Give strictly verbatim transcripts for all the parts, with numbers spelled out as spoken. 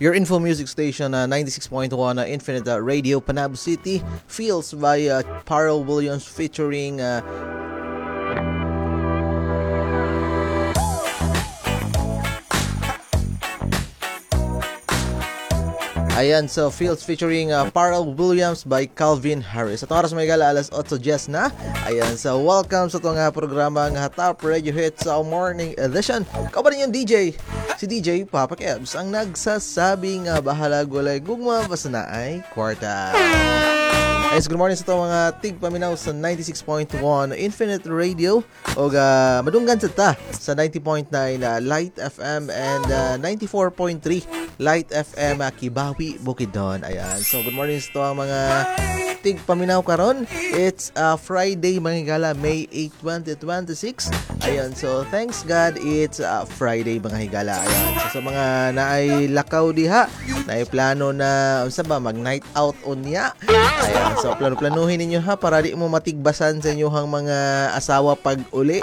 Your info music station, uh, ninety-six point one uh, Infinite uh, Radio, Panabo City. Feels by uh, Pharrell Williams featuring uh, Ayan, so Fields featuring uh, Pharrell Williams by Calvin Harris. At oras may gala, alas eight Jess na. Ayan, so welcome sa itong uh, programa ng Top Radio Hits sa uh, Morning Edition. Ikaw ba rin yung D J? Si D J Papa Kebs ang nagsasabing uh, bahala gulay gugma basta na ay kwarta. Yes, good morning sa itong mga tigpaminaw sa ninety-six point one Infinite Radio o uh, madunggan sa ta sa ninety point nine uh, Light F M and uh, ninety-four point three Light F M uh, Kibawi, Bukidnon. Ayan, so good morning sa itong mga tigpaminaw karon. It's uh, Friday, mga higala, May eighth, twenty twenty-six. Ayan, so thanks God it's uh, Friday, mga higala. Ayan, so sa mga naay lakaw diha, naay plano na sa ba mag night out unya. Ayan, so plano-planuhin ninyo ha para di mo matigbasan sa inyong mga asawa pag uli.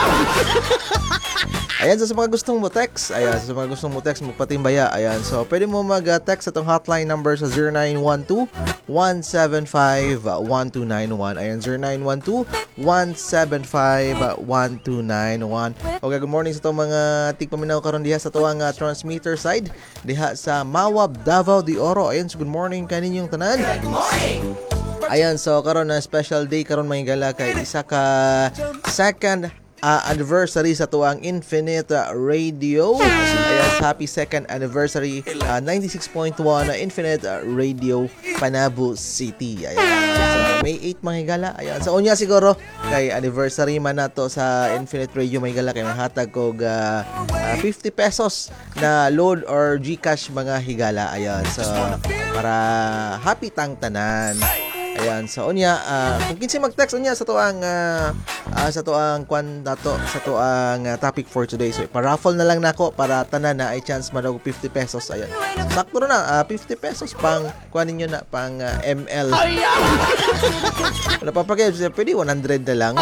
Ayan, so sa mga gustong mo text, ayan, so sa mga gustong mo text, magpatimbaya, ayan, so pwede mo mag-text sa itong hotline number sa zero nine one two, one seven five, one two nine one, ayan, zero nine one two, one seven five, one two nine one. Okay, good morning sa itong mga tigpaminaw karon diha sa tuwang uh, transmitter side, diha sa Mawab, Davao de Oro. Ayan, so good morning kaninyong tanan. Good morning! Ayan, so karon na special day karon mga gala kay isa ka second Uh, anniversary sa tuwang Infinite uh, Radio. Ayan, happy second anniversary uh, ninety-six point one uh, Infinite uh, Radio, Panabo City. Ayan, so May eighth mga higala. Ayan, so unya siguro kay anniversary man nato sa Infinite Radio mga higala kay mahatag kog uh, uh, fifty pesos na load or GCash mga higala. Ayan, so para happy tang tanan. Ayan, so unya uh, kung kinsa mag-text unya sa tuang uh, uh, sa tuang kwan dato sa tuang uh, topic for today. So pa-raffle na lang nako para tanan na ay chance man og fifty pesos. Ayan. Sakto na uh, fifty pesos pang kuan ninyo na pang uh, M L. Wala pa pa kayo, pwede one hundred na lang.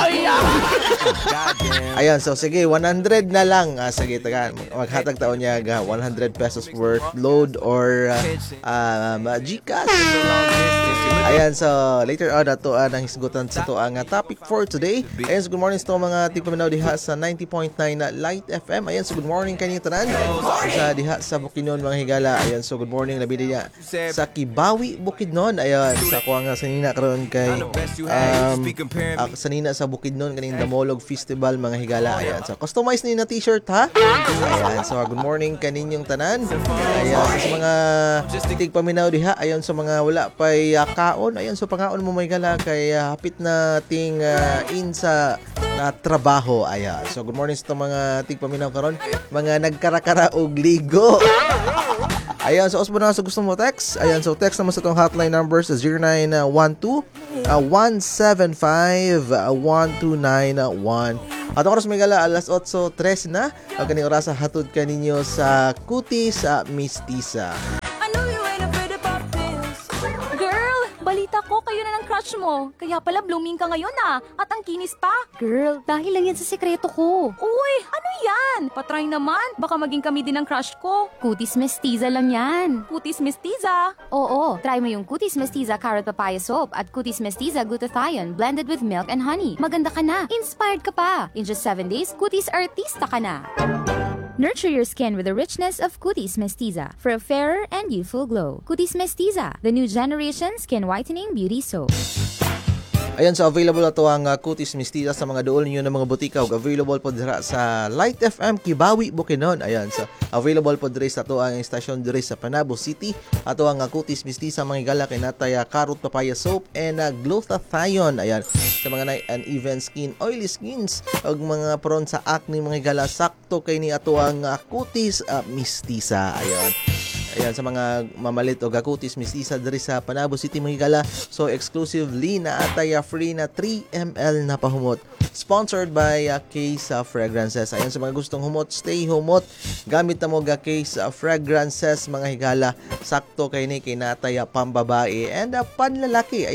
Ayan, so sige one hundred na lang. Uh, sige taga maghatag taon niya ga one hundred pesos worth load or uh, um, GCash. Ayan, so later on ato uh, nang hisgutan sa to ang uh, topic for today. Ayan, so good morning sa mga tigpaminaw diha sa ninety point nine na Light F M. Ayan, so good morning kanyo tanan sa diha sa Bukidnon mga higala. Ayan, so good morning labi diha sa Kibawi, Bukidnon. Ayan, sa kuha nga sanina karon kay um, uh, sanina sa Bukidnon kaning Damolog Festival mga higala. Ayan, so customize ni na t-shirt ha. Ayan, so good morning kaninyong tanan. Ayan, so, sa mga tigpaminaw diha, ayan, sa mga wala pay uh, kaon. Ayan, so pangaon mo may gala kay uh, hapit na ting uh, in sa na trabaho. Ayan, so good morning sa mga tigpaminaw karon, mga nagkarakara og ligo. Ayan, so osbo na sa gusto mo text. Ayan, so text naman sa itong hotline number sa zero nine one two, one seven five, one two nine one. At oras may gala alas eight tres na. Ang kaning oras hatod kaninyo sa Kutis sa Mistisa. Balita ko, kayo na ng crush mo. Kaya pala blooming ka ngayon ah. At ang kinis pa. Girl, dahil lang yan sa sekreto ko. Uy, ano yan? Patry naman. Baka maging kami din ang crush ko. Cutis Mestiza lang yan. Cutis Mestiza? Oo, try mo yung Cutis Mestiza Carrot Papaya Soap at Cutis Mestiza Glutathione blended with milk and honey. Maganda ka na. Inspired ka pa. In just seven days, Cutis Artista ka na. Nurture your skin with the richness of Cutis Mestiza for a fairer and youthful glow. Cutis Mestiza, the new generation skin whitening beauty soap. Ayan, so available na to ang uh, Cutis Mestiza sa mga dool ninyo ng mga butika ug available po dira sa Light F M Kibawi, Bukidnon. Ayan, so available po diri sa to ang station diri sa Panabo City. Ato ang uh, Cutis Mestiza mga gala kay natay uh, Carrot Papaya Soap and uh, Glutathione. Ayan, sa mga na uneven skin, oily skins ug mga prone sa acne mga gala, sakto kay ni ato ang uh, Cutis uh, Mestiza. Ayan. Ayan, sa mga mamalit o Cutis Mestiza diri sa Panabo City mga higala. So exclusively na atay free na three milliliters na pahumot. Sponsored by uh, Case uh, Fragrances. Ayan, sa mga gustong humot, stay humot. Gamit na mo ga Case uh, Fragrances mga higala. Sakto kay ni kay natay uh, pambabae and uh, panlalaki. Ayan,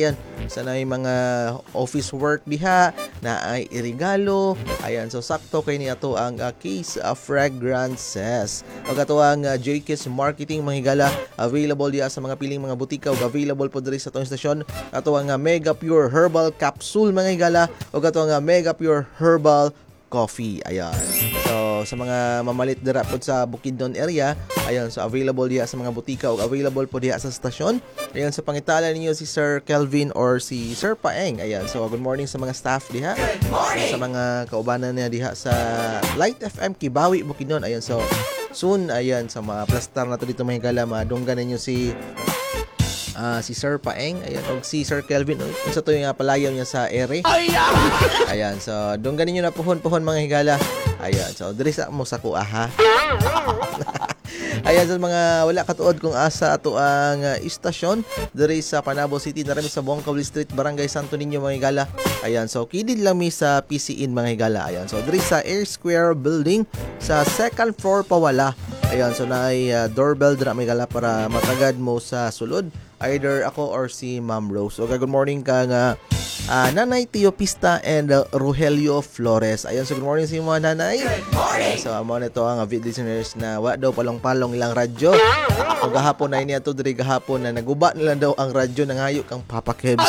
sa na mga office work diha na ay irigalo. Ayan, so sakto kay ni ato ang uh, Case uh, Fragrances. Ug ato ang uh, J K's Marketing mga higala, available diha sa mga piling mga butika ug available po diri sa atong istasyon. Ato ang uh, Mega Pure Herbal Capsule mga higala ug ato ang uh, Mega Pure Herbal Coffee. Ayan. So, sa mga mamalit dira po sa Bukidnon area, ayan, so available diha sa mga butika o available po diha sa stasyon. Ayan, so pangitala ninyo si Sir Kelvin or si Sir Paeng. Ayan, so good morning sa mga staff diha. Sa mga kaubanan niya diha sa Light F M Kibawi, Bukidnon. Ayan, so soon, ayan, sa mga plastar na to dito mga higala, madunggan ninyo si Uh, si Sir Paeng, ayan, o si Sir Kelvin, o, isa to yung uh, palayaw niya sa ere. Ayan, so doon ganin nyo na puhon-puhon mga higala. Ayan, so diri sa mo sa kuha ha. Ayan, sa mga wala katuod kung asa ato ang uh, istasyon diri sa Panabo City, narami sa Bongkawli Street, Barangay Santo Niño mga higala. Ayan, so kidid lang mi sa P C N mga higala. Ayan, so diri sa Air Square Building sa second floor pa wala. Ayan, so naay uh, doorbell dira mga higala para matagad mo sa sulod. Either ako or si Ma'am Rose. Okay, good morning ka nga uh, Nanay Tio Pista and uh, Rogelio Flores. Ayan, so good morning sa mga nanay. Uh, so amo nito ang uh, vid listeners na wa daw palong-palong ilang radyo. O gahapon na ini ato diri gahapon na naguba nila daw ang radyo ng hayop kang Papa Kebs.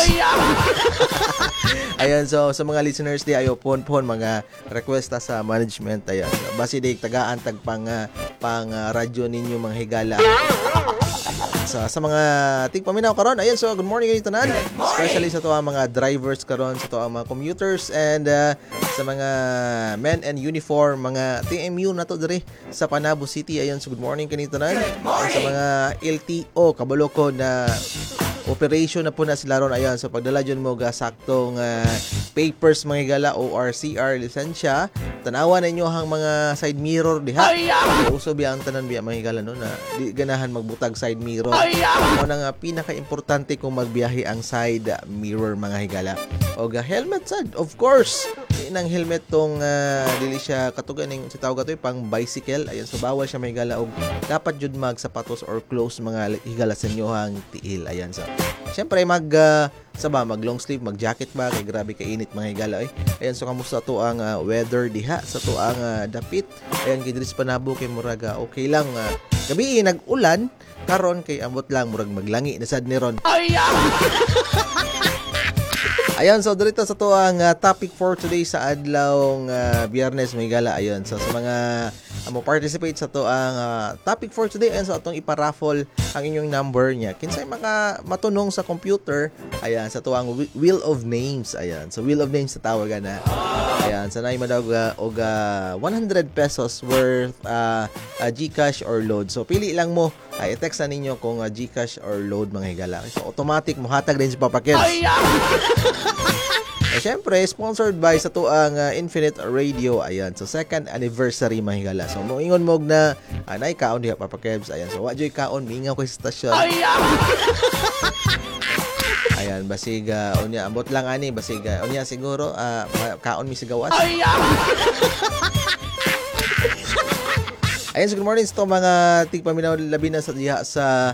Ayan, so sa mga listeners di ayo pon-pon mga request sa management. Ayan, so, basi di tagaan tag pang uh, pang uh, radyo ninyo mga higala. So, sa mga tigpaminaw karon, ayan, so good morning kayo tanan, especially sa to ang mga drivers karon, sa to ang mga commuters and uh, sa mga men and uniform, mga T M U na to diri sa Panabo City. Ayan, so good morning kayo tanan. Sa mga L T O kabalo ko na operation na po na sila ron. Ayan, so pagdala dyan mo ga saktong uh, papers mga higala, O R C R lisensya, tanawan ninyo ang mga side mirror diha. Uso biya ang tanan biya mga higala no na di ganahan magbutag side mirror. Mo na nga pinaka-importante kung magbiyahe ang side mirror mga higala. O ga helmet sad, of course. Inang helmet tong uh, dili siya katugan ning si tawag atoy pang bicycle. Ayan, so bawal siya mga higala og dapat jud mag sapatos or close mga higala sa inyo hang tiil. Ayan, so syempre mag uh, saba mag long sleeve, mag jacket ba kay grabe ka init mga higala eh. Ayan, so kamusta to ang uh, weather diha sa to ang uh, dapit. Ayan, kidris Panabo kay muraga okay lang uh, gabi nag-ulan karon kay ambot lang murag maglangi na sad ni ron. Ayan, so dito sa to ang uh, topic for today sa adlawng uh, Biyernes mga higala. Ayan, so sa mga uh, mo participate sa to ang uh, topic for today, ayan, so atong iparaffle ang inyong number niya. Kinsay maka matunong sa computer, ayan, sa to ang Wheel of Names. Ayan, so Wheel of Names sa tawagan na. Ayan, sa naay madawg uh, og uh, one hundred pesos worth uh, uh, GCash or load. So pili lang mo, ay i-text na ninyo kung uh, GCash or load mga higala. So automatic mo hatag din si Papa Kebs. Eh, syempre, sponsored by sa to ang uh, Infinite Radio. Ayan, so second anniversary mga higala. So moingon mo na anay kaon diha Papa Kebs. Ayan, so wa joy kaon mingaw ko sa stasyon. Ayan, basig uh, unya ambot lang ani, basig uh, unya siguro uh, kaon mi sigawas. Ayan, so good morning sa mga tigpaminaw labi na sa diha sa